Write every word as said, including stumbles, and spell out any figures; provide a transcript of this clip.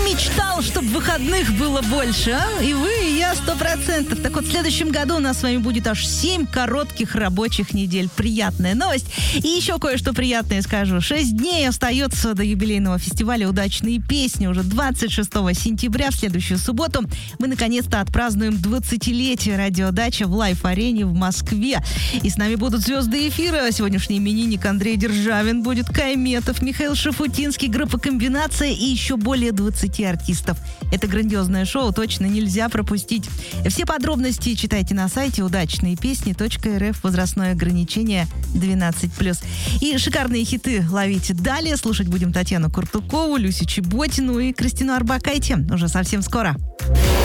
мечтал, чтобы выходных было больше, а? И вы, и я, сто процентов. Так вот, в следующем году у нас с вами будет аж семь коротких рабочих недель. Приятная новость. И еще кое-что приятное скажу. Шесть дней остается до юбилейного фестиваля «Удачные песни». Уже двадцать шестого сентября, в следующую субботу, мы наконец-то отпразднуем двадцатилетие радиодача в лайв-арене в Москве. И с нами будут звезды эфира. Сегодняшний именинник Андрей Державин будет, Кайметов, Михаил Шафутинский, группа «Комбинация» и еще более двадцати артистов. Это грандиозное шоу точно нельзя пропустить. Все подробности читайте на сайте удачные песни точка эр эф. Возрастное ограничение двенадцать плюс. И шикарные хиты ловите далее. Слушать будем Татьяну Куртукову, Люсю Чеботину и Кристину Арбакайте. Уже совсем скоро.